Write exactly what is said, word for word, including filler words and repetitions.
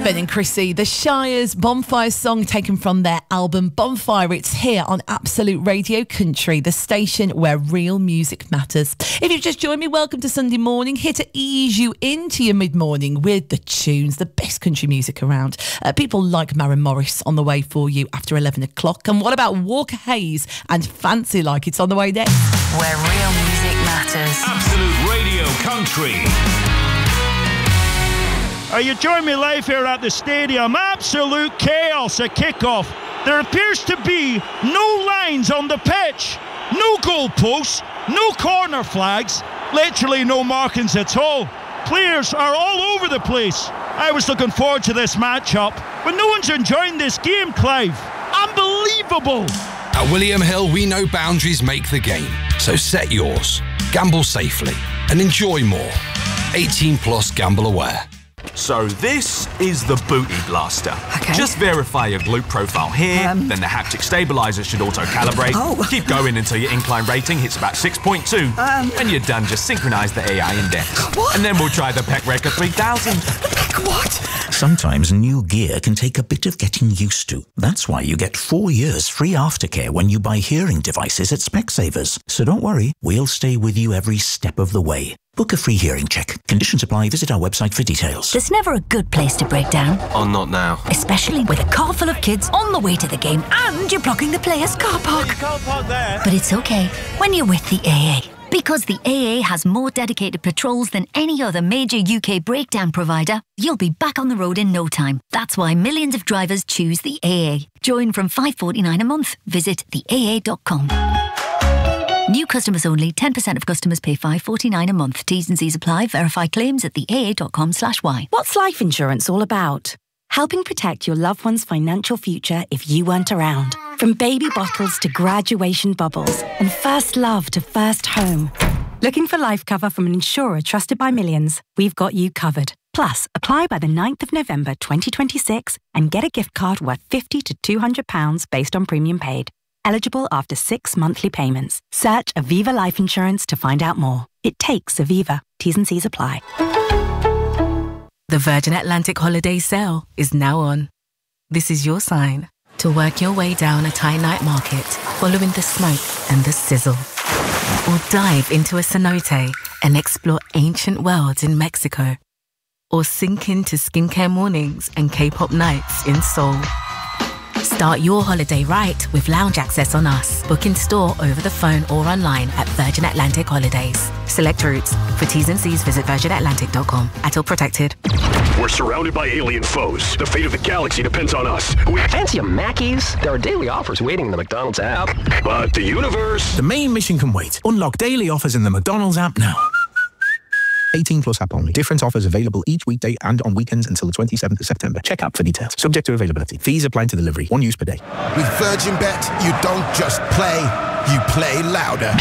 Ben and Chrissy, The Shire's Bonfire song taken from their album Bonfire. It's here on Absolute Radio Country, the station where real music matters. If you've just joined me, welcome to Sunday morning. Here to ease you into your mid-morning with the tunes, the best country music around. Uh, people like Maren Morris on the way for you after eleven o'clock. And what about Walker Hayes and Fancy Like It's on the way next? Where real music matters. Absolute Radio Country. Are you joining me live here at the stadium? Absolute chaos at kickoff. There appears to be no lines on the pitch, no goalposts, no corner flags, literally no markings at all. Players are all over the place. I was looking forward to this matchup, but no one's enjoying this game, Clive. Unbelievable. At William Hill, we know boundaries make the game. So set yours, gamble safely, and enjoy more. eighteen plus Gamble Aware. So this is the Booty Blaster. Okay. Just verify your glute profile here, Um. then the haptic stabilizer should auto-calibrate. Oh. Keep going until your incline rating hits about six point two. Um. When you're done, just synchronize the A I index. What? And then we'll try the Peck Record three thousand. What? Sometimes new gear can take a bit of getting used to. That's why you get four years free aftercare when you buy hearing devices at Specsavers. So don't worry, we'll stay with you every step of the way. Book a free hearing check. Conditions apply. Visit our website for details. There's never a good place to break down. Oh, not now. Especially with a car full of kids on the way to the game and you're blocking the players' car park. Can't park there. But it's okay when you're with the A A. Because the A A has more dedicated patrols than any other major U K breakdown provider, you'll be back on the road in no time. That's why millions of drivers choose the A A. Join from five dollars forty-nine a month. Visit the A A dot com. New customers only. ten percent of customers pay five dollars forty-nine a month. T's and C's apply. Verify claims at the A A dot com slash Y. What's life insurance all about? Helping protect your loved one's financial future if you weren't around. From baby bottles to graduation bubbles and first love to first home. Looking for life cover from an insurer trusted by millions? We've got you covered. Plus, apply by the ninth of November twenty twenty-six and get a gift card worth fifty to two hundred pounds based on premium paid. Eligible after six monthly payments. Search Aviva Life Insurance to find out more. It takes Aviva. T's and C's apply. The Virgin Atlantic holiday sale is now on. This is your sign to work your way down a Thai night market, following the smoke and the sizzle. Or dive into a cenote and explore ancient worlds in Mexico. Or sink into skincare mornings and K-pop nights in Seoul. Start your holiday right with lounge access on us. Book in store, over the phone or online at Virgin Atlantic Holidays. Select routes. For T's and C's, visit virgin atlantic dot com. Atoll protected. We're surrounded by alien foes. The fate of the galaxy depends on us. We Fancy a Mackey's? There are daily offers waiting in the McDonald's app. But the universe... The main mission can wait. Unlock daily offers in the McDonald's app now. eighteen plus app only. Different offers available each weekday and on weekends until the twenty-seventh of September. Check app for details. Subject to availability. Fees apply to delivery. One use per day. With Virgin Bet, you don't just play, you play louder.